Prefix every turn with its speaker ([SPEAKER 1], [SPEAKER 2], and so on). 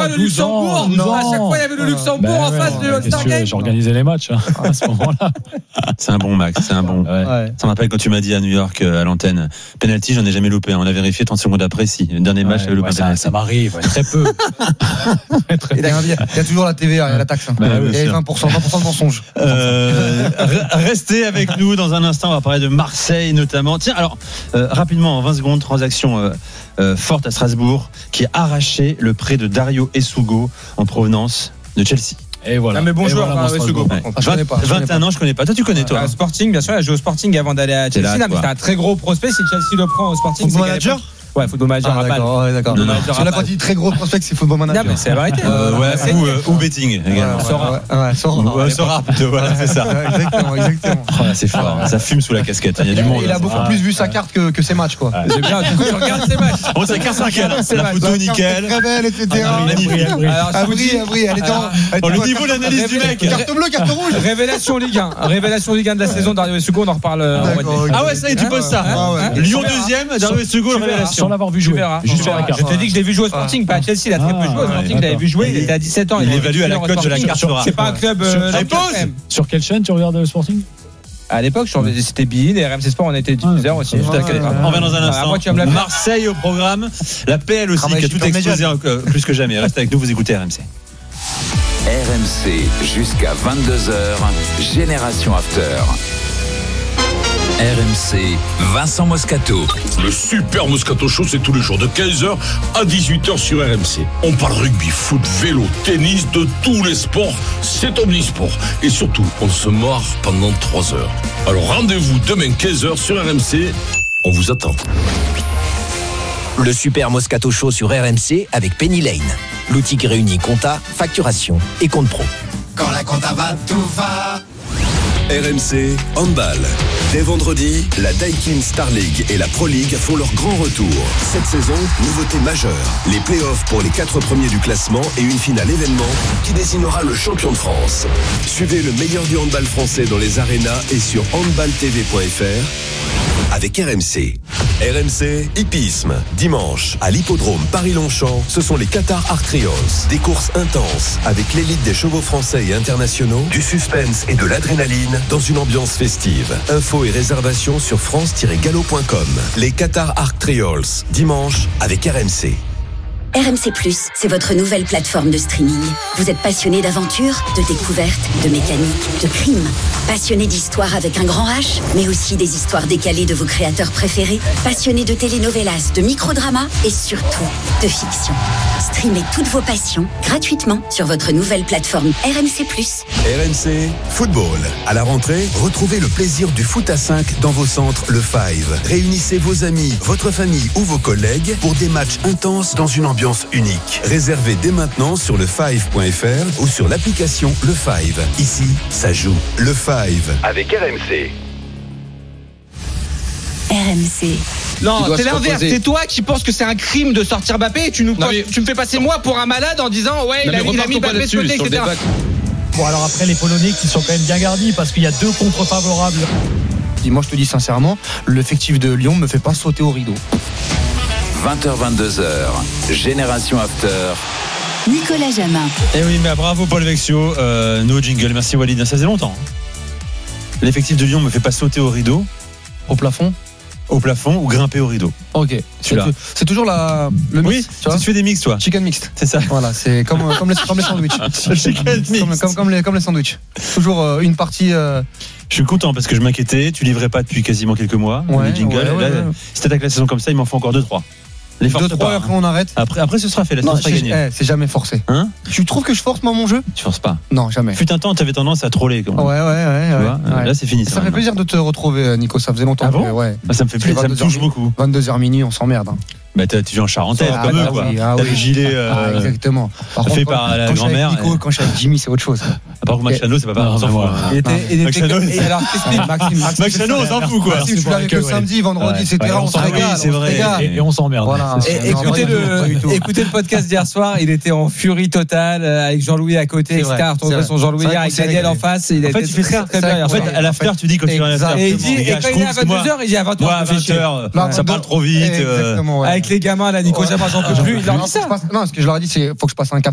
[SPEAKER 1] fois le Luxembourg. À chaque fois, il y avait le Luxembourg en face de All-Star Game.
[SPEAKER 2] J'organisais les matchs à ce moment-là.
[SPEAKER 3] C'est un bon, Max, c'est un bon.
[SPEAKER 4] Ouais.
[SPEAKER 3] Ça me rappelle quand tu m'as dit à New York, à l'antenne, penalty, j'en ai jamais loupé. On a vérifié 30 secondes après, si. Le dernier match, j'avais loupé un penalty.
[SPEAKER 2] Ça m'arrive, très peu.
[SPEAKER 4] Il y a toujours la TVA, il y a la taxe. Il y a 20% de mensonges.
[SPEAKER 3] Restez avec nous dans un instant, on va parler de Marseille notamment. Tiens, alors, rapidement, en 20 secondes, transaction forte à Strasbourg qui a arraché le prêt de Dario Essugo en provenance de Chelsea.
[SPEAKER 2] Et voilà.
[SPEAKER 1] Mais bon joueur, Essugo.
[SPEAKER 3] 21 ans, je connais pas. Toi, tu connais, toi?
[SPEAKER 1] Sporting, bien sûr, il a joué au Sporting avant d'aller à Chelsea. Mais c'était un très gros prospect. Si Chelsea le prend au Sporting,
[SPEAKER 4] Football Manager?
[SPEAKER 1] Ouais, Football Manager à balle.
[SPEAKER 4] D'accord. Sur la partie très gros prospect, c'est Football Manager.
[SPEAKER 1] Non, mais c'est la vérité.
[SPEAKER 3] Ou betting également.
[SPEAKER 4] Sora.
[SPEAKER 3] Voilà, c'est ça.
[SPEAKER 4] Exactement.
[SPEAKER 3] C'est fort. Ça fume sous la casquette. Il y a du monde.
[SPEAKER 4] Il a beaucoup plus vu sa carte que ses matchs, quoi.
[SPEAKER 1] C'est bien. Du coup, tu regardes ses matchs.
[SPEAKER 3] Bon, sa carte, c'est nickel. La photo, nickel.
[SPEAKER 4] Très belle, etc. Abri, elle est dans.
[SPEAKER 3] Le niveau d'analyse du mec.
[SPEAKER 4] Carte bleue, carte rouge.
[SPEAKER 1] Révélation Ligue 1. Révélation Ligue 1 de la saison, Dario Essugo, on en reparle.
[SPEAKER 3] Ah ouais, ça y est, tu poses ça. Lyon deuxième, Dario Essugo, révélation.
[SPEAKER 2] Sans l'avoir vu jouer. Juste sur la carte.
[SPEAKER 1] Je te dis que je l'ai vu jouer au Sporting, pas à Chelsea. Il a très peu joué au Sporting. Je l'avais vu jouer. Il était à 17 ans.
[SPEAKER 3] Il évalue à la cote de la carte.
[SPEAKER 1] C'est pas un club.
[SPEAKER 2] Sur quelle chaîne tu regardes le Sporting?
[SPEAKER 1] À l'époque, c'était Bein et RMC Sport, on était diffuseurs aussi.
[SPEAKER 3] On revient dans un instant. Marseille au programme. La PL aussi, qui a tout explosé plus que jamais. Reste avec nous, vous écoutez RMC.
[SPEAKER 5] RMC jusqu'à 22h. Génération After. RMC, Vincent Moscato.
[SPEAKER 6] Le Super Moscato Show, c'est tous les jours de 15h à 18h sur RMC. On parle rugby, foot, vélo, tennis, de tous les sports. C'est omnisport. Et surtout, on se marre pendant 3 heures. Alors rendez-vous demain 15h sur RMC. On vous attend.
[SPEAKER 7] Le Super Moscato Show sur RMC avec Penny Lane. L'outil qui réunit compta, facturation et compte pro.
[SPEAKER 8] Quand la compta va, tout va.
[SPEAKER 9] RMC Handball. Dès vendredi, la Daikin Star League et la Pro League font leur grand retour. Cette saison, nouveauté majeure. Les playoffs pour les 4 premiers du classement et une finale événement qui désignera le champion de France. Suivez le meilleur du handball français dans les arénas et sur handballtv.fr avec RMC. RMC Hippisme. Dimanche, à l'hippodrome Paris-Longchamp, ce sont les Qatar Arc Trials. Des courses intenses avec l'élite des chevaux français et internationaux, du suspense et de l'adrénaline dans une ambiance festive. Infos et réservations sur france-galop.com. Les Qatar Arc Trials. Dimanche avec RMC.
[SPEAKER 10] RMC+, c'est votre nouvelle plateforme de streaming. Vous êtes passionné d'aventure, de découverte, de mécanique, de crime. Passionné d'histoire avec un grand H, mais aussi des histoires décalées de vos créateurs préférés. Passionné de telenovelas, de microdramas et surtout de fiction. Streamez toutes vos passions gratuitement sur votre nouvelle plateforme RMC+.
[SPEAKER 9] RMC Football. À la rentrée, retrouvez le plaisir du foot à 5 dans vos centres Le Five. Réunissez vos amis, votre famille ou vos collègues pour des matchs intenses dans une ambiance unique. Réservez dès maintenant sur lefive.fr ou sur l'application Le Five. Ici, ça joue. Le Five.
[SPEAKER 5] Avec RMC.
[SPEAKER 10] RMC.
[SPEAKER 1] Non, c'est l'inverse. C'est toi qui penses que c'est un crime de sortir Mbappé et tu me fais passer moi pour un malade en disant ouais, il a mis Mbappé de côté, etc.
[SPEAKER 2] Bon, alors après, les Polonais qui sont quand même bien gardis parce qu'il y a 2 contre favorables.
[SPEAKER 4] Moi, je te dis sincèrement, l'effectif de Lyon me fait pas sauter au rideau.
[SPEAKER 5] 20h, 22h. Génération After.
[SPEAKER 10] Nicolas Jamin.
[SPEAKER 3] Eh oui, mais bravo Paul Vexio. No jingle. Merci Walid. Ça faisait longtemps. L'effectif de Lyon me fait pas sauter au rideau.
[SPEAKER 4] Au plafond
[SPEAKER 3] ou grimper au rideau.
[SPEAKER 4] Ok. C'est toujours le mix.
[SPEAKER 3] Oui, tu fais des mix, toi.
[SPEAKER 4] Chicken mixte.
[SPEAKER 3] C'est ça.
[SPEAKER 4] Voilà, c'est comme les sandwichs.
[SPEAKER 3] Chicken mixte.
[SPEAKER 4] Comme les sandwichs. Toujours une partie.
[SPEAKER 3] Je suis content parce que je m'inquiétais. Tu livrais pas depuis quasiment quelques mois. Les jingles.
[SPEAKER 4] Ouais.
[SPEAKER 3] Si t'attaques la saison comme ça, il m'en faut encore 2-3.
[SPEAKER 4] 2-3 après on arrête.
[SPEAKER 3] Après ce sera fait. La saison sera gagnée.
[SPEAKER 4] C'est jamais forcé.
[SPEAKER 3] Hein?
[SPEAKER 4] Tu trouves que je force moi mon jeu?
[SPEAKER 3] Tu forces pas.
[SPEAKER 4] Non, jamais.
[SPEAKER 3] Fut un temps, t'avais tendance à troller.
[SPEAKER 4] Ouais.
[SPEAKER 3] Là, c'est fini.
[SPEAKER 4] Ça fait plaisir de te retrouver, Nico. Ça faisait longtemps.
[SPEAKER 3] Ah bon?
[SPEAKER 4] Ouais.
[SPEAKER 3] Ça me fait plaisir. Ça me touche beaucoup.
[SPEAKER 4] 22h minuit, on s'emmerde.
[SPEAKER 3] Bah tu vis en Charentaise comme eux, quoi. T'as le gilet
[SPEAKER 4] exactement.
[SPEAKER 3] Fait par la grand-mère.
[SPEAKER 4] Nico, quand je suis avec Jimmy, c'est autre chose.
[SPEAKER 3] Par contre, Max Chano, c'est pas pareil. Max Chano, on s'en fout, quoi.
[SPEAKER 4] Je suis là avec le samedi, vendredi, etc. On se régale.
[SPEAKER 3] C'est vrai.
[SPEAKER 2] Et on s'emmerde.
[SPEAKER 1] Écoutez le podcast d'hier soir, il était en furie totale avec Jean-Louis à côté, etc. Retrouvé son Jean-Louis hier avec Daniel en face. Il était très bien.
[SPEAKER 3] En fait, à l'after, tu dis quand tu vas à l'after.
[SPEAKER 1] Et quand il est à 22h, il dit à 20h.
[SPEAKER 3] À 20h, ça parle trop vite.
[SPEAKER 1] Avec les gamins, là, Nico Jamin, j'en peux plus. Il leur dit ça.
[SPEAKER 4] Non, ce que je leur ai dit, c'est faut que je passe un cap.